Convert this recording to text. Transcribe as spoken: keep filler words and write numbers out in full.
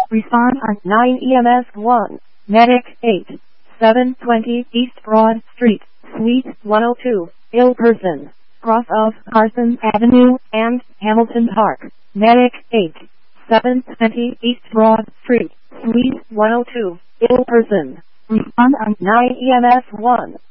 Respond on nine E M S one. Medic eight. seven twenty East Broad Street, Suite one oh two, ill person, cross of Carson Avenue and Hamilton Park. Medic eight. seven twenty East Broad Street, Suite one oh two, ill person. Respond on nine E M S one.